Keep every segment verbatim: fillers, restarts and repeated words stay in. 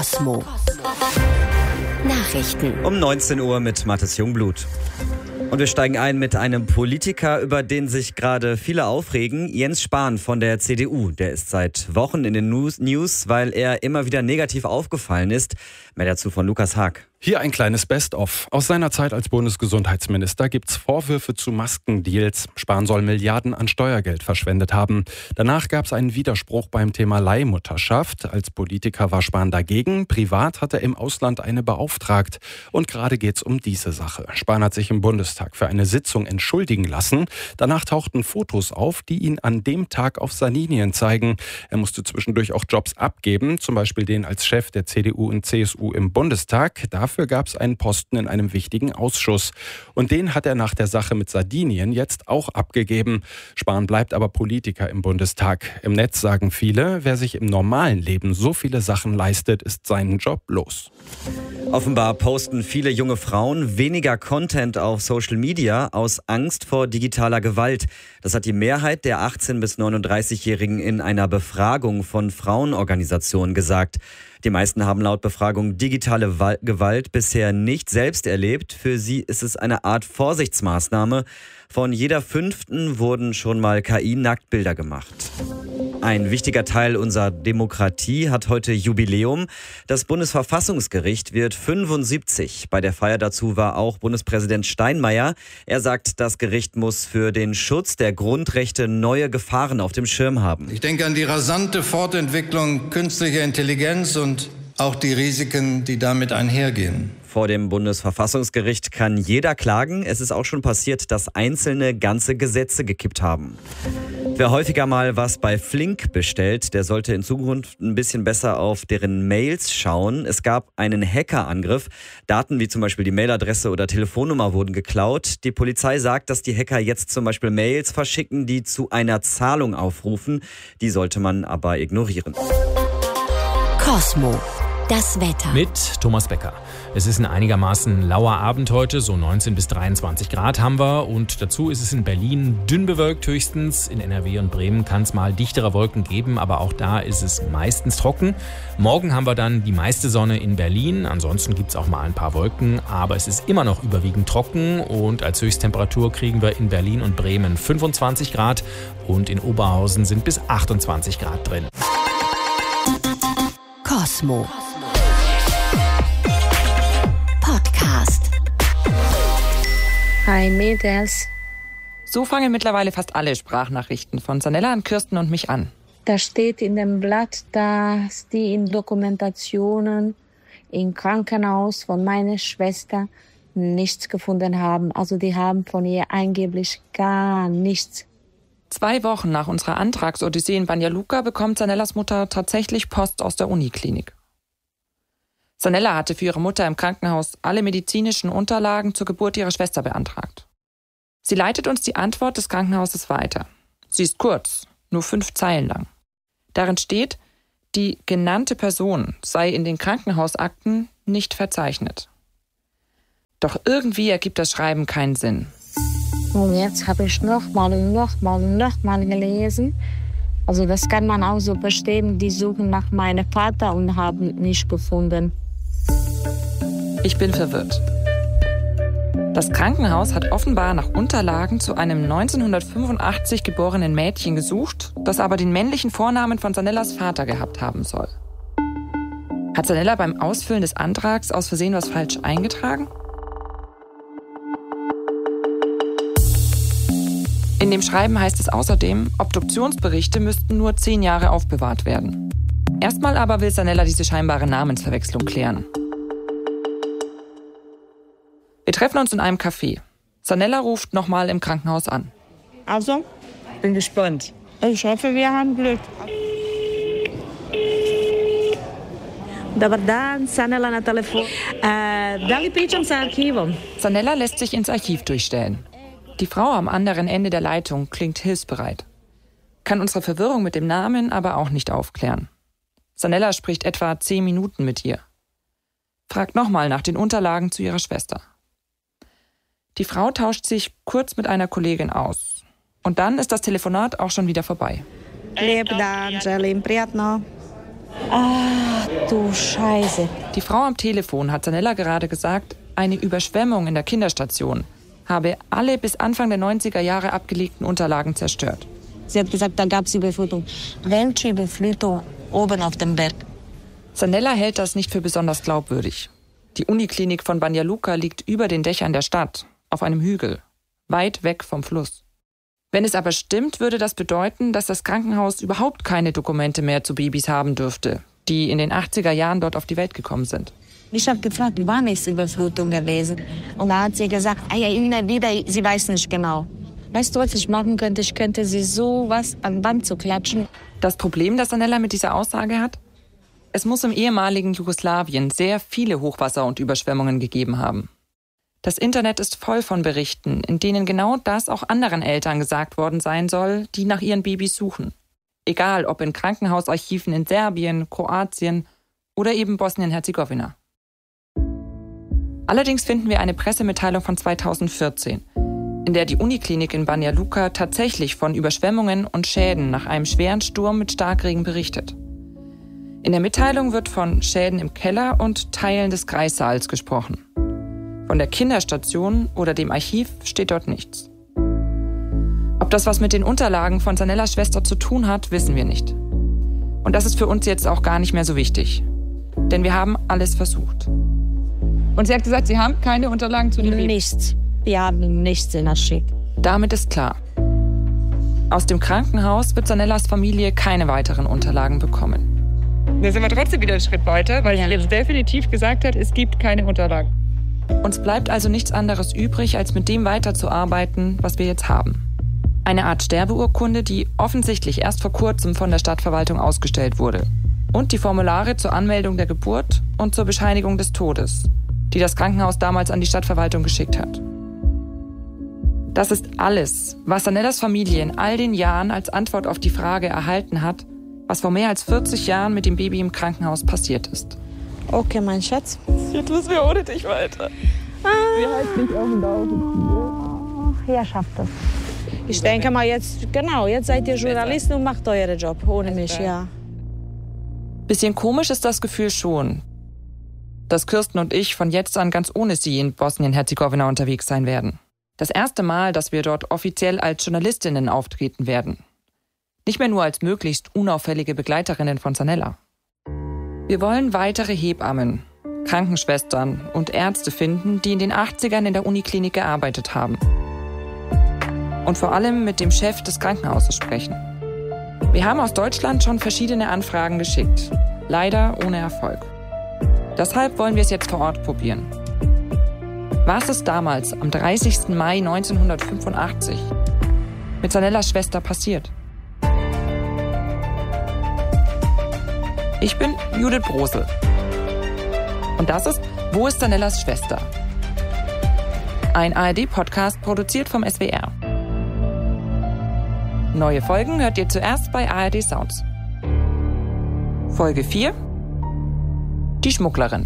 Cosmo. Nachrichten. Um neunzehn Uhr mit Mathis Jungblut. Und wir steigen ein mit einem Politiker, über den sich gerade viele aufregen. Jens Spahn von der C D U. Der ist seit Wochen in den News, weil er immer wieder negativ aufgefallen ist. Mehr dazu von Lukas Haag. Hier ein kleines Best-of. Aus seiner Zeit als Bundesgesundheitsminister gibt's Vorwürfe zu Maskendeals. Spahn soll Milliarden an Steuergeld verschwendet haben. Danach gab's einen Widerspruch beim Thema Leihmutterschaft. Als Politiker war Spahn dagegen. Privat hat er im Ausland eine beauftragt. Und gerade geht's um diese Sache. Spahn hat sich im Bundestag für eine Sitzung entschuldigen lassen. Danach tauchten Fotos auf, die ihn an dem Tag auf Sardinien zeigen. Er musste zwischendurch auch Jobs abgeben, zum Beispiel den als Chef der C D U und C S U im Bundestag. Dafür gab es einen Posten in einem wichtigen Ausschuss. Und den hat er nach der Sache mit Sardinien jetzt auch abgegeben. Spahn bleibt aber Politiker im Bundestag. Im Netz sagen viele, wer sich im normalen Leben so viele Sachen leistet, ist seinen Job los. Offenbar posten viele junge Frauen weniger Content auf Social Media aus Angst vor digitaler Gewalt. Das hat die Mehrheit der achtzehn- bis neununddreißigjährigen in einer Befragung von Frauenorganisationen gesagt. Die meisten haben laut Befragung digitale Gewalt bisher nicht selbst erlebt. Für sie ist es eine Art Vorsichtsmaßnahme. Von jeder Fünften wurden schon mal K I-Nacktbilder gemacht. Ein wichtiger Teil unserer Demokratie hat heute Jubiläum. Das Bundesverfassungsgericht wird fünfundsiebzig. Bei der Feier dazu war auch Bundespräsident Steinmeier. Er sagt, das Gericht muss für den Schutz der Grundrechte neue Gefahren auf dem Schirm haben. Ich denke an die rasante Fortentwicklung künstlicher Intelligenz und auch die Risiken, die damit einhergehen. Vor dem Bundesverfassungsgericht kann jeder klagen. Es ist auch schon passiert, dass Einzelne ganze Gesetze gekippt haben. Wer häufiger mal was bei Flink bestellt, der sollte in Zukunft ein bisschen besser auf deren Mails schauen. Es gab einen Hackerangriff. Daten wie zum Beispiel die Mailadresse oder Telefonnummer wurden geklaut. Die Polizei sagt, dass die Hacker jetzt zum Beispiel Mails verschicken, die zu einer Zahlung aufrufen. Die sollte man aber ignorieren. Cosmo. Das Wetter. Mit Thomas Becker. Es ist ein einigermaßen lauer Abend heute, so neunzehn bis dreiundzwanzig Grad haben wir. Und dazu ist es in Berlin dünn bewölkt höchstens. In N R W und Bremen kann es mal dichtere Wolken geben, aber auch da ist es meistens trocken. Morgen haben wir dann die meiste Sonne in Berlin. Ansonsten gibt es auch mal ein paar Wolken, aber es ist immer noch überwiegend trocken. Und als Höchsttemperatur kriegen wir in Berlin und Bremen fünfundzwanzig Grad und in Oberhausen sind bis achtundzwanzig Grad drin. Cosmo. Podcast. Hi Mädels. So fangen mittlerweile fast alle Sprachnachrichten von Sanella an Kirsten und mich an. Da steht in dem Blatt, dass die in Dokumentationen im Krankenhaus von meiner Schwester nichts gefunden haben. Also die haben von ihr angeblich gar nichts. Zwei Wochen nach unserer Antragsodyssee in Banja Luka bekommt Sanellas Mutter tatsächlich Post aus der Uniklinik. Sanella hatte für ihre Mutter im Krankenhaus alle medizinischen Unterlagen zur Geburt ihrer Schwester beantragt. Sie leitet uns die Antwort des Krankenhauses weiter. Sie ist kurz, nur fünf Zeilen lang. Darin steht, die genannte Person sei in den Krankenhausakten nicht verzeichnet. Doch irgendwie ergibt das Schreiben keinen Sinn. Und jetzt habe ich nochmal und nochmal und nochmal gelesen. Also das kann man auch so verstehen, die suchen nach meinem Vater und haben nicht gefunden. Ich bin verwirrt. Das Krankenhaus hat offenbar nach Unterlagen zu einem neunzehnhundertfünfundachtzig geborenen Mädchen gesucht, das aber den männlichen Vornamen von Sanellas Vater gehabt haben soll. Hat Sanella beim Ausfüllen des Antrags aus Versehen was falsch eingetragen? In dem Schreiben heißt es außerdem, Obduktionsberichte müssten nur zehn Jahre aufbewahrt werden. Erstmal aber will Sanella diese scheinbare Namensverwechslung klären. Wir treffen uns in einem Café. Sanella ruft nochmal im Krankenhaus an. Also, Bin gespannt. ich hoffe, wir haben Glück. Dobar dan, Sanella na telefon. Uh, da li pričam sa arhivom? Sanella lässt sich ins Archiv durchstellen. Die Frau am anderen Ende der Leitung klingt hilfsbereit. Kann unsere Verwirrung mit dem Namen aber auch nicht aufklären. Sanella spricht etwa zehn Minuten mit ihr. Fragt nochmal nach den Unterlagen zu ihrer Schwester. Die Frau tauscht sich kurz mit einer Kollegin aus. Und dann ist das Telefonat auch schon wieder vorbei. Lijep dan, želim prijatno. Ah, du Scheiße. Die Frau am Telefon hat Sanella gerade gesagt, eine Überschwemmung in der Kinderstation habe alle bis Anfang der neunziger Jahre abgelegten Unterlagen zerstört. Sie hat gesagt, da gab es Überflutung. Welche Überflutung oben auf dem Berg? Sanella hält das nicht für besonders glaubwürdig. Die Uniklinik von Banja Luka liegt über den Dächern der Stadt, auf einem Hügel, weit weg vom Fluss. Wenn es aber stimmt, würde das bedeuten, dass das Krankenhaus überhaupt keine Dokumente mehr zu Babys haben dürfte, die in den achtziger Jahren dort auf die Welt gekommen sind. Ich habe gefragt, wann ist Überflutung gewesen? Und da hat sie gesagt, ah, ja, immer wieder, sie weiß nicht genau. Weißt du, was ich machen könnte? Ich könnte sie so was an Wand zu klatschen. Das Problem, das Sanella mit dieser Aussage hat? Es muss im ehemaligen Jugoslawien sehr viele Hochwasser und Überschwemmungen gegeben haben. Das Internet ist voll von Berichten, in denen genau das auch anderen Eltern gesagt worden sein soll, die nach ihren Babys suchen. Egal, ob in Krankenhausarchiven in Serbien, Kroatien oder eben Bosnien-Herzegowina. Allerdings finden wir eine Pressemitteilung von zweitausendvierzehn, in der die Uniklinik in Banja Luka tatsächlich von Überschwemmungen und Schäden nach einem schweren Sturm mit Starkregen berichtet. In der Mitteilung wird von Schäden im Keller und Teilen des Kreissaals gesprochen. Von der Kinderstation oder dem Archiv steht dort nichts. Ob das was mit den Unterlagen von Sanellas Schwester zu tun hat, wissen wir nicht. Und das ist für uns jetzt auch gar nicht mehr so wichtig. Denn wir haben alles versucht. Und sie hat gesagt, Sie haben keine Unterlagen zu dem Baby? Nichts. Wir haben nichts in der Schicht. Damit ist klar. Aus dem Krankenhaus wird Sanellas Familie keine weiteren Unterlagen bekommen. Da sind wir trotzdem wieder einen Schritt weiter, weil sie jetzt definitiv gesagt hat, es gibt keine Unterlagen. Uns bleibt also nichts anderes übrig, als mit dem weiterzuarbeiten, was wir jetzt haben. Eine Art Sterbeurkunde, die offensichtlich erst vor kurzem von der Stadtverwaltung ausgestellt wurde. Und die Formulare zur Anmeldung der Geburt und zur Bescheinigung des Todes, die das Krankenhaus damals an die Stadtverwaltung geschickt hat. Das ist alles, was Sanellas Familie in all den Jahren als Antwort auf die Frage erhalten hat, was vor mehr als vierzig Jahren mit dem Baby im Krankenhaus passiert ist. Okay, mein Schatz. Jetzt müssen wir ohne dich weiter. Ah. Wir halten dich auf dem Laufenden. Ja, schafft das. Ich denke mal jetzt, genau, jetzt seid ihr Journalisten und macht euren Job, ohne mich, ja. Bisschen komisch ist das Gefühl schon, dass Kirsten und ich von jetzt an ganz ohne sie in Bosnien-Herzegowina unterwegs sein werden. Das erste Mal, dass wir dort offiziell als Journalistinnen auftreten werden. Nicht mehr nur als möglichst unauffällige Begleiterinnen von Sanella. Wir wollen weitere Hebammen, Krankenschwestern und Ärzte finden, die in den achtzigern in der Uniklinik gearbeitet haben. Und vor allem mit dem Chef des Krankenhauses sprechen. Wir haben aus Deutschland schon verschiedene Anfragen geschickt, leider ohne Erfolg. Deshalb wollen wir es jetzt vor Ort probieren. Was ist damals, am dreißigsten Mai neunzehnhundertfünfundachtzig, mit Sanellas Schwester passiert? Ich bin Judith Brosel. Und das ist Wo ist Sanellas Schwester? Ein A R D-Podcast produziert vom S W R. Neue Folgen hört ihr zuerst bei A R D Sounds. Folge vier: Die Schmugglerin.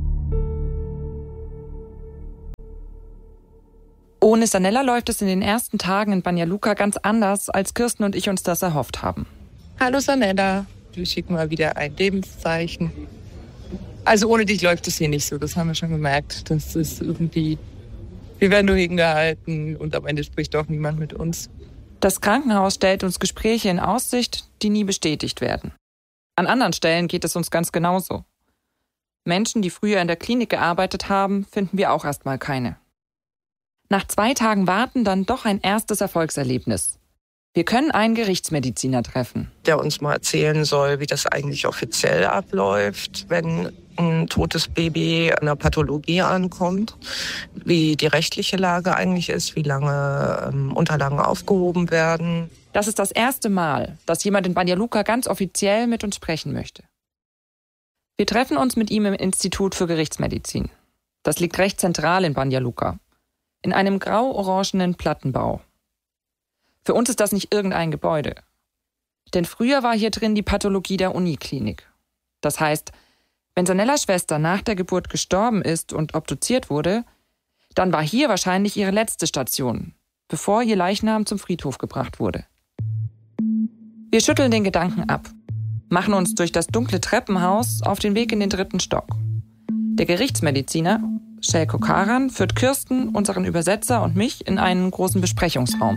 Ohne Sanella läuft es in den ersten Tagen in Banja Luka ganz anders, als Kirsten und ich uns das erhofft haben. Hallo Sanella, wir schicken mal wieder ein Lebenszeichen. Also ohne dich läuft es hier nicht so, das haben wir schon gemerkt. Das ist irgendwie, wir werden nur hingehalten und am Ende spricht doch niemand mit uns. Das Krankenhaus stellt uns Gespräche in Aussicht, die nie bestätigt werden. An anderen Stellen geht es uns ganz genauso. Menschen, die früher in der Klinik gearbeitet haben, finden wir auch erstmal keine. Nach zwei Tagen Warten dann doch ein erstes Erfolgserlebnis. Wir können einen Gerichtsmediziner treffen. Der uns mal erzählen soll, wie das eigentlich offiziell abläuft, wenn ein totes Baby einer Pathologie ankommt, wie die rechtliche Lage eigentlich ist, wie lange ähm, Unterlagen aufgehoben werden. Das ist das erste Mal, dass jemand in Banja Luka ganz offiziell mit uns sprechen möchte. Wir treffen uns mit ihm im Institut für Gerichtsmedizin. Das liegt recht zentral in Banja Luka, in einem grau-orangenen Plattenbau. Für uns ist das nicht irgendein Gebäude. Denn früher war hier drin die Pathologie der Uniklinik. Das heißt, wenn Sanellas Schwester nach der Geburt gestorben ist und obduziert wurde, dann war hier wahrscheinlich ihre letzte Station, bevor ihr Leichnam zum Friedhof gebracht wurde. Wir schütteln den Gedanken ab. machen uns durch das dunkle Treppenhaus auf den Weg in den dritten Stock. Der Gerichtsmediziner, Željko Karan, führt Kirsten, unseren Übersetzer und mich in einen großen Besprechungsraum.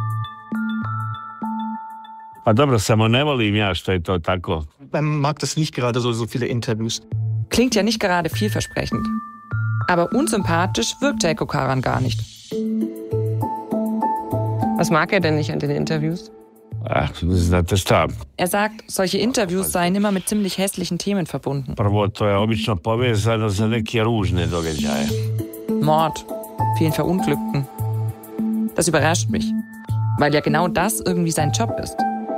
Man mag das nicht gerade so, so viele Interviews. Klingt ja nicht gerade vielversprechend. Aber unsympathisch wirkt Željko Karan gar nicht. Was mag er denn nicht an den Interviews? Er sagt, solche Interviews seien immer mit ziemlich hässlichen Themen verbunden. Mord, vielen Verunglückten. Das überrascht mich, weil ja genau das irgendwie sein Job ist.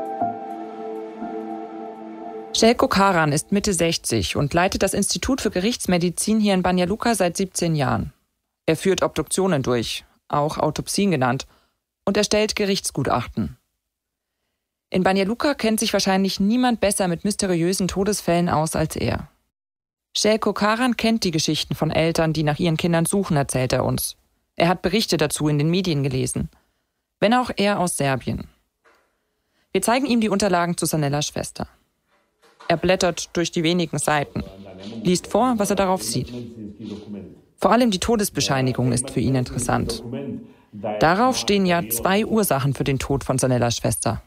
Željko Karan ist Mitte sechzig und leitet das Institut für Gerichtsmedizin hier in Banja Luka seit siebzehn Jahren. Er führt Obduktionen durch, auch Autopsien genannt, und erstellt Gerichtsgutachten. In Banja Luka kennt sich wahrscheinlich niemand besser mit mysteriösen Todesfällen aus als er. Željko Karan kennt die Geschichten von Eltern, die nach ihren Kindern suchen, erzählt er uns. Er hat Berichte dazu in den Medien gelesen. Wenn auch er aus Serbien. Wir zeigen ihm die Unterlagen zu Sanellas Schwester. Er blättert durch die wenigen Seiten, liest vor, was er darauf sieht. Vor allem die Todesbescheinigung ist für ihn interessant. Darauf stehen ja zwei Ursachen für den Tod von Sanellas Schwester.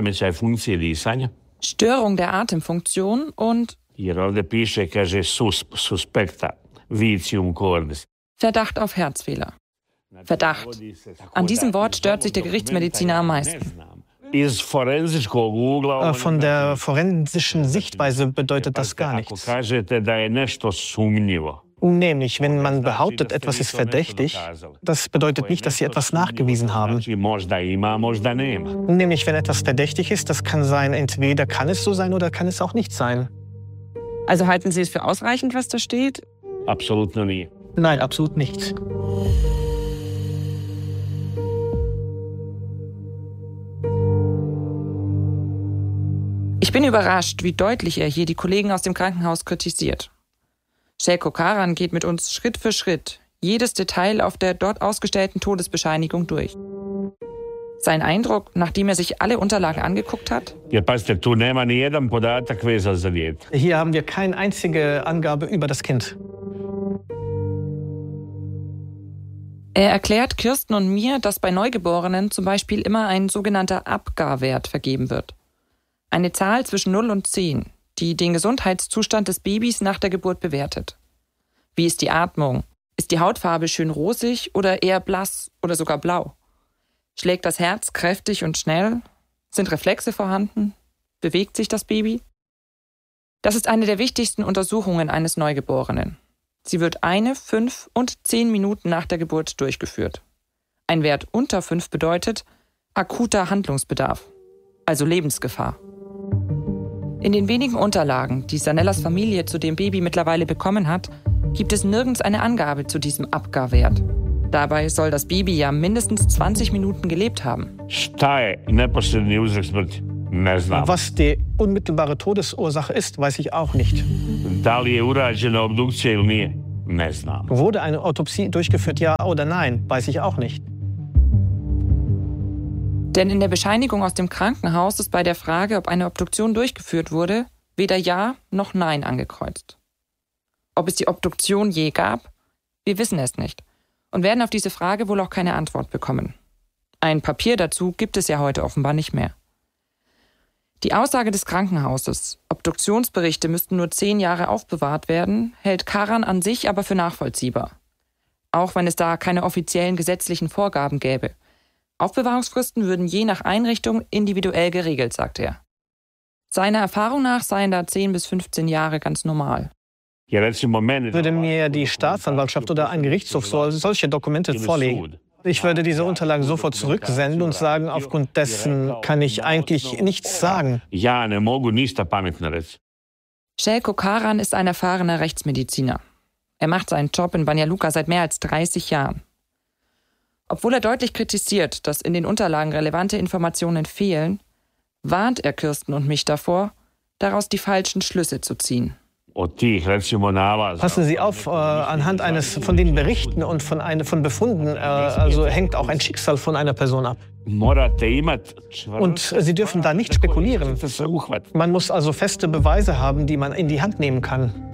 Störung der Atemfunktion und Verdacht auf Herzfehler. Verdacht. An diesem Wort stört sich der Gerichtsmediziner am meisten. Von der forensischen Sichtweise bedeutet das gar nichts. Nämlich, wenn man behauptet, etwas ist verdächtig, das bedeutet nicht, dass Sie etwas nachgewiesen haben. Nämlich, wenn etwas verdächtig ist, das kann sein, entweder kann es so sein oder kann es auch nicht sein. Also halten Sie es für ausreichend, was da steht? Absolut nie. Nein, absolut nicht. Ich bin überrascht, wie deutlich er hier die Kollegen aus dem Krankenhaus kritisiert. Željko Karan geht mit uns Schritt für Schritt jedes Detail auf der dort ausgestellten Todesbescheinigung durch. Sein Eindruck, nachdem er sich alle Unterlagen angeguckt hat? Hier haben wir keine einzige Angabe über das Kind. Er erklärt Kirsten und mir, dass bei Neugeborenen zum Beispiel immer ein sogenannter Apgar-Wert vergeben wird. Eine Zahl zwischen null und zehn, die den Gesundheitszustand des Babys nach der Geburt bewertet. Wie ist die Atmung? Ist die Hautfarbe schön rosig oder eher blass oder sogar blau? Schlägt das Herz kräftig und schnell? Sind Reflexe vorhanden? Bewegt sich das Baby? Das ist eine der wichtigsten Untersuchungen eines Neugeborenen. Sie wird eine, fünf und zehn Minuten nach der Geburt durchgeführt. Ein Wert unter fünf bedeutet akuter Handlungsbedarf, also Lebensgefahr. In den wenigen Unterlagen, die Sanellas Familie zu dem Baby mittlerweile bekommen hat, gibt es nirgends eine Angabe zu diesem Apgar-Wert. Dabei soll das Baby ja mindestens zwanzig Minuten gelebt haben. Was die unmittelbare Todesursache ist, weiß ich auch nicht. Wurde eine Autopsie durchgeführt, ja oder nein, weiß ich auch nicht. Denn in der Bescheinigung aus dem Krankenhaus ist bei der Frage, ob eine Obduktion durchgeführt wurde, weder Ja noch Nein angekreuzt. Ob es die Obduktion je gab? Wir wissen es nicht und werden auf diese Frage wohl auch keine Antwort bekommen. Ein Papier dazu gibt es ja heute offenbar nicht mehr. Die Aussage des Krankenhauses, Obduktionsberichte müssten nur zehn Jahre aufbewahrt werden, hält Karan an sich aber für nachvollziehbar. Auch wenn es da keine offiziellen gesetzlichen Vorgaben gäbe. Aufbewahrungsfristen würden je nach Einrichtung individuell geregelt, sagt er. Seiner Erfahrung nach seien da zehn bis fünfzehn Jahre ganz normal. Würde mir die Staatsanwaltschaft oder ein Gerichtshof solche Dokumente vorlegen, ich würde diese Unterlagen sofort zurücksenden und sagen, aufgrund dessen kann ich eigentlich nichts sagen. Željko Karan ist ein erfahrener Rechtsmediziner. Er macht seinen Job in Banja Luka seit mehr als dreißig Jahren. Obwohl er deutlich kritisiert, dass in den Unterlagen relevante Informationen fehlen, warnt er Kirsten und mich davor, daraus die falschen Schlüsse zu ziehen. Passen Sie auf, äh, anhand eines von den Berichten und von, eine, von Befunden, äh, also hängt auch ein Schicksal von einer Person ab. Und Sie dürfen da nicht spekulieren. Man muss also feste Beweise haben, die man in die Hand nehmen kann.